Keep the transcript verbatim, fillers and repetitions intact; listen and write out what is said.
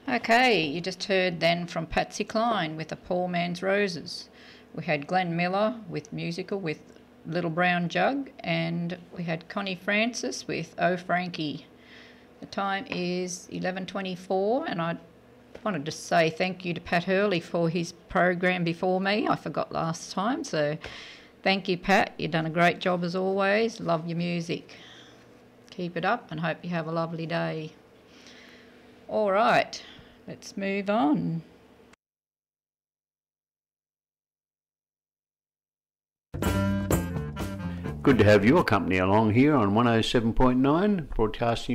Okay, you just heard then from Patsy Cline with A Poor Man's Roses. We had Glenn Miller with Musical with Little Brown Jug, and we had Connie Francis with Oh Frankie. The time is eleven twenty-four, and I wanted to say thank you to Pat Hurley for his program before me. I forgot last time, so thank you, Pat. You've done a great job as always. Love your music. Keep it up and hope you have a lovely day. All right, let's move on. Good to have your company along here on one oh seven point nine, broadcasting